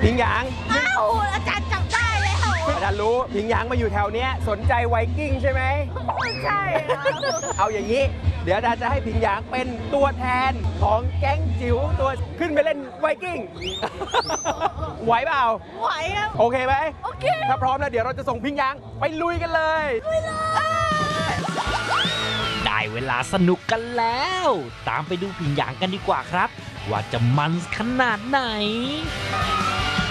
พิงหยางอ้าวอาจารย์จับได้แล้วอาจารย์รู้พิงหยางมาอยู่แถวเนี้ยสนใจไวกิ้งใช่ไหมใช่ครับเอาอย่างนี้ เดี๋ยวอาจารย์จะให้พิงหยางเป็นตัวแทนของแก๊งจิ๋วตัวขึ้นไปเล่นไวกิ้ง ไหวเปล่าไหวครับโอเคไหมโอเคถ้าพร้อมแล้วเดี๋ยวเราจะส่งพิงหยางไปลุยกันเลยได้เวลาสนุกกันแล้ว ตามไปดูผิงหยางกันดีกว่าครับ ว่าจะมันขนาดไหน